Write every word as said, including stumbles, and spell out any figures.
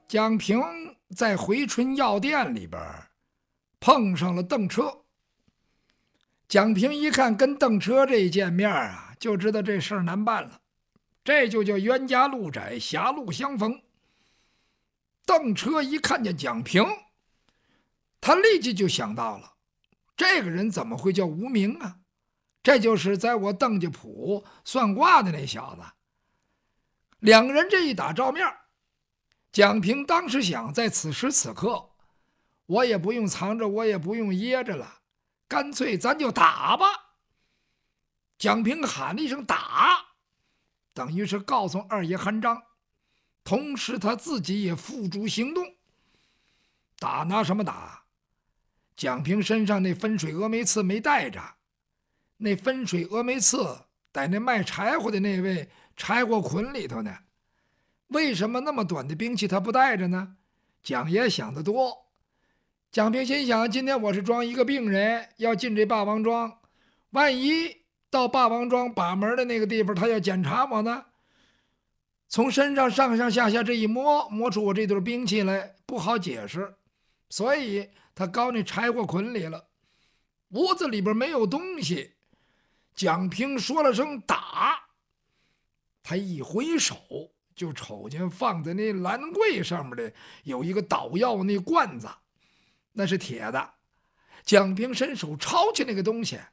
蒋平在回春药店里边碰上了邓车。蒋平一看跟邓车这一见面啊，就知道这事儿难办了，这就叫冤家路窄，狭路相逢。邓车一看见蒋平，他立即就想到了，这个人怎么会叫无名啊？这就是在我邓家铺算卦的那小子。两个人这一打照面，蒋平当时想，在此时此刻，我也不用藏着，我也不用掖着了，干脆咱就打吧。蒋平喊了一声打，等于是告诉二爷韩章，同时他自己也付诸行动。打拿什么打？蒋平身上那分水峨眉刺没带着，那分水峨眉刺在那卖柴火的那位柴火捆里头呢。为什么那么短的兵器他不带着呢？蒋爷想得多。蒋平心想，今天我是装一个病人要进这霸王庄，万一到霸王庄把门的那个地方他要检查我呢，从身上上上下下这一摸，摸出我这对兵器来，不好解释。所以他搞那柴火捆里了。屋子里边没有东西，蒋平说了声打，他一挥手就瞅见放在那兰柜上面的有一个捣药那罐子，那是铁的。蒋平伸手抄起那个东西，